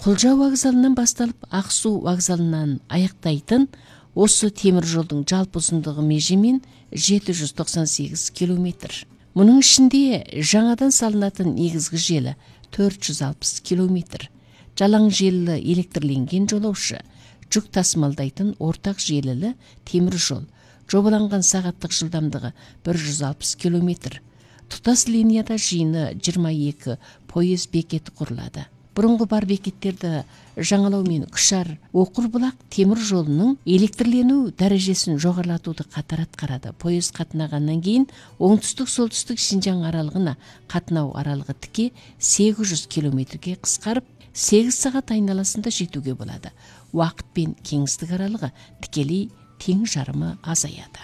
Кулжа вокзалынан басталып Ак Суу вокзалынан аяктайтын осы темир жолдың жалпы ұзындығы межемен 798 километр. Мұның ішінде жаңадан салынатын негізгі желі 460 километр. Жалаң желілі электрленген жолаушы, жүк тасымалдайтын ортақ желілі темір жол. Жобаланған сағаттық жылдамдығы 160 километр. Тұтас линияда жиыны 22 пойыз бекеті құрылады. Бұрынғы бар бекеттерді жаңалау мен Күшар Оқурбұлақ темір жолының электрлену дәрежесін жоғарлатуды қатар атқарады. Пойыз қатынағаннан кейін оңтүстік-солтүстік Шинжаң аралығына қатынау аралығы тіке 800 километрге қысқарып, 8 сағат айналасында жетуге болады. Уақыт пен кеңістік аралығы тікелей тең жарымы азаяды.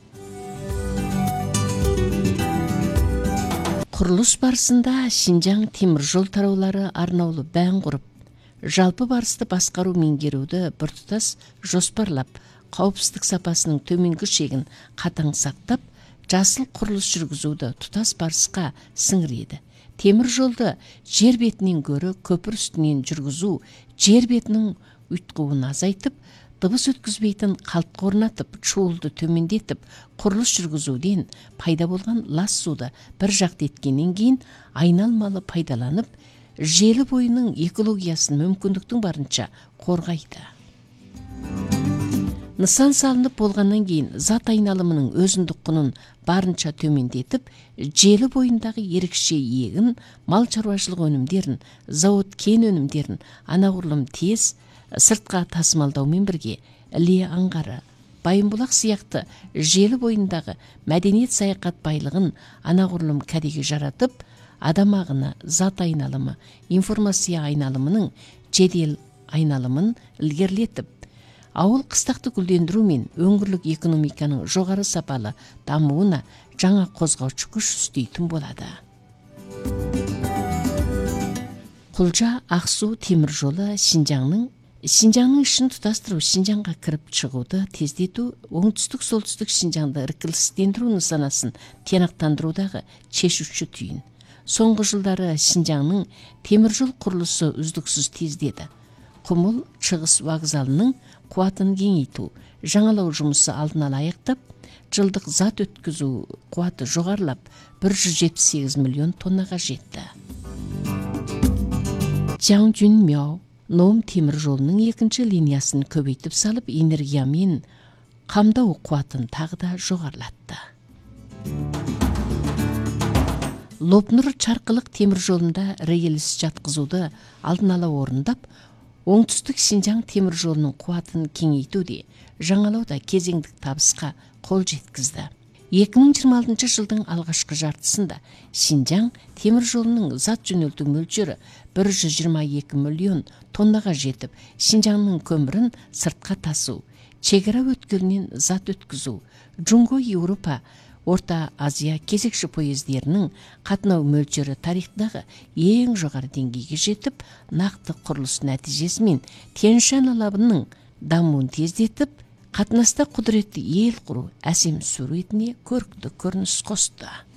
Құрылыс барысында Шинжаң темір жол тараулары арнаулы бән құрып, жалпы барысты басқару меңгеруді біртұтас жоспарлап, қауіпсіздік сапасының төменгі шегін қатаң сақтап, жасыл құрылыс жүргізуді тұтас барысқа сіңіреді. Темір жолды жер бетінен гөрі көпір үстінен жүргізу, жер бетінің ұйтқуын азайтып, дыбыс өткізбейтін қалтқы орнатып, шуылды төмендетіп, құрылыс жүргізуден пайда болған лас суды бір жақты еткеннен кейін айналмалы пайдаланып, желі бойының экологиясын мүмкіндіктің барынша қорғайды. Нысан салынып болғаннан кейін зат айналымының өзіндік құнын барынша төмендетіп, желі бойындағы ерекше егін, мал шаруашылық өнімдерін, зауыт кен өнімдерін анағұрлым тез сыртқа тасымалдаумен бірге Іле аңғары, Байымбұлақ сияқты желі бойындағы мәдениет саяхат байлығын анағұрлым кәдеге жаратып, адам ағыны, зат айналымы, информация айналымының жедел айналымын ілгерілетіп, ауыл қыстақты гүлдендіру мен өңірлік экономиканың жоғары сапалы дамуына жаңа қозғаушы күш үстейтін болады. Кулжа Ак Суу темір жолы Шинжаңның ішін тұтастыру, Шинжаңға кіріп шығуды тездету, оңтүстік-солтүстік Шинжаңды іркілістендіру нысанасын тиянақтандырудағы шешуші түйін. Соңғы жылдары Шинжаңның темір жол құрылысы үздіксіз тездеді. Құмыл Шығыс вокзалының қуатын кеңейту, жаңалау жұмысы алдын ала аяқтап, жылдық зат өткізу қуаты жоғарылап 178 миллион тоннаға жетті. Жаңжүнмяу Ном темір жолының екінші линиясын көбейтіп салып, энергиямен қамдау қуатын тағы да жоғарлатты. Лопнұр Чарқылық темір жолында рельс жатқызуды алдын ала орындап, оңтүстік Шинжаң темір жолының қуатын кеңейтуде, жаңалауда кезеңдік табысқа қол жеткізді. 2026 жылдың алғашқы жартысында Шинжаң темір жолының зат жөнелту мөлшері 122 миллион тоннаға жетіп, Шинжаңның көмірін сыртқа тасу, шекара өткелінен зат өткізу, Джунго Еуропа, Орта Азия кезекші поездерінің қатынау мөлшері тарихтағы ең жоғары деңгейге жетіп, нақты құрылыс нәтижесімен Тянь-Шань алабының дамуын тездетіп, қатынаста құдіретті ел құру әсем суретіне көрікті көрініс қосты.